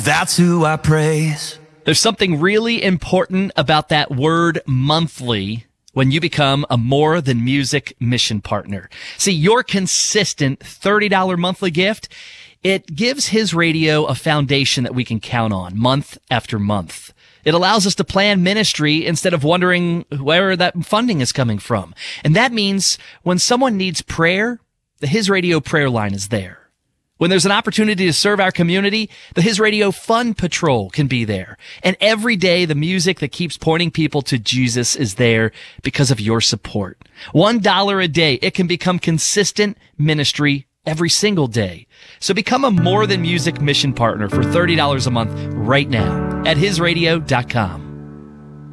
that's who I praise. There's something really important about that word monthly when you become a More Than Music mission partner. See, your consistent $30 monthly gift, it gives His Radio a foundation that we can count on month after month. It allows us to plan ministry instead of wondering where that funding is coming from. And that means when someone needs prayer, the His Radio prayer line is there. When there's an opportunity to serve our community, the His Radio Fun Patrol can be there. And every day, the music that keeps pointing people to Jesus is there because of your support. $1 a day, it can become consistent ministry every single day. So become a More Than Music mission partner for $30 a month right now at hisradio.com.